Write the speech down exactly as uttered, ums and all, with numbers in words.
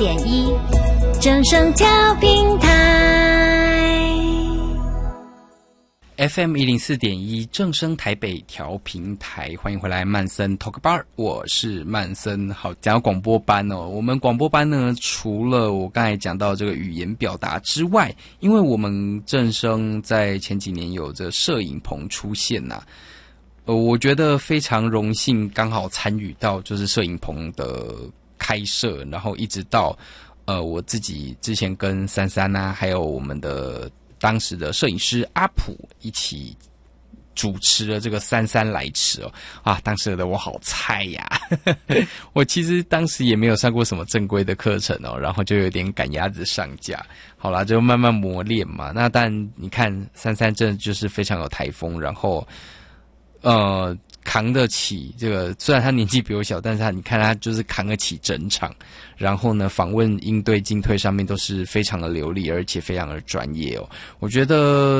点一，正声调频台。 F M 一零四点一正声台北调频台，欢迎回来曼森 Talk Bar， 我是曼森。好，讲到广播班哦，我们广播班呢，除了我刚才讲到这个语言表达之外，因为我们正声在前几年有这摄影棚出现呐、啊，呃，我觉得非常荣幸，刚好参与到就是摄影棚的开设，然后一直到呃我自己之前跟珊珊啊，还有我们的。当时的摄影师阿普一起主持了这个姗姗来迟哦啊！当时的我好菜呀，我其实当时也没有上过什么正规的课程哦，然后就有点赶鸭子上架。好啦，就慢慢磨练嘛。那但你看姗姗真的就是非常有台风，然后呃扛得起这个，虽然他年纪比我小，但是他你看他就是扛得起整场，然后呢访问应对进退上面都是非常的流利，而且非常的专业哦。我觉得